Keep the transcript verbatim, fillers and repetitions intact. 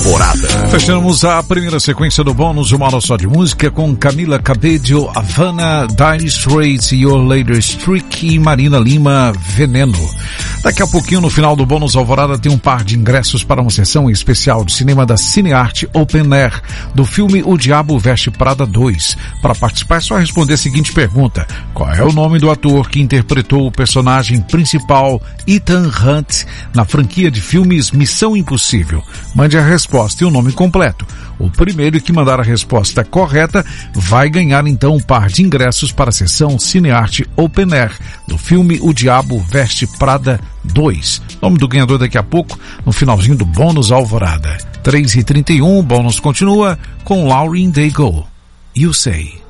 Alvorada. Fechamos a primeira sequência do bônus Uma Hora Só de Música com Camila Cabello, Havana, Dire Straits, Your Later Streak e Marina Lima, Veneno. Daqui a pouquinho, no final do bônus Alvorada, tem um par de ingressos para uma sessão especial de cinema da Cinearte Open Air, do filme O Diabo Veste Prada dois. Para participar é só responder a seguinte pergunta: qual é o nome do ator que interpretou o personagem principal Ethan Hunt na franquia de filmes Missão Impossível? Mande a resposta e o nome completo. O primeiro que mandar a resposta correta vai ganhar então um par de ingressos para a sessão Cinearte Open Air do filme O Diabo Veste Prada dois. Nome do ganhador daqui a pouco, no finalzinho do bônus Alvorada. três e trinta e um, o bônus continua com Lauryn Daigle. You Say.